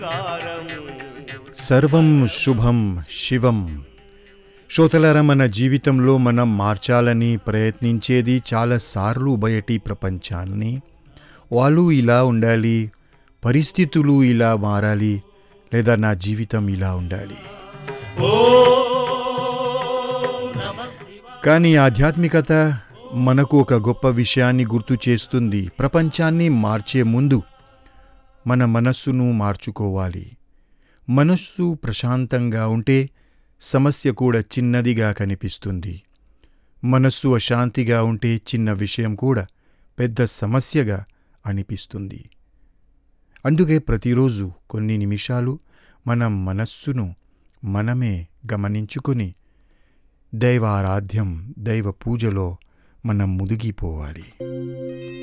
సర్వం శుభం శివం. శ్రోతలారా, మన జీవితంలో మనం మార్చాలని ప్రయత్నించేది చాలాసార్లు బయటి ప్రపంచాన్ని. వాళ్ళు ఇలా ఉండాలి, పరిస్థితులు ఇలా మారాలి, లేదా నా జీవితం ఇలా ఉండాలి. కానీ ఆధ్యాత్మికత మనకు ఒక గొప్ప విషయాన్ని గుర్తు చేస్తుంది. ప్రపంచాన్ని మార్చే ముందు మన మనస్సును మార్చుకోవాలి. మనస్సు ప్రశాంతంగా ఉంటే సమస్య కూడా చిన్నదిగా కనిపిస్తుంది. మనస్సు అశాంతిగా ఉంటే చిన్న విషయం కూడా పెద్ద సమస్యగా అనిపిస్తుంది. అందుకే ప్రతిరోజు కొన్ని నిమిషాలు మన మనస్సును మనమే గమనించుకొని దైవారాధ్యం, దైవ పూజలో మనం మునిగిపోవాలి.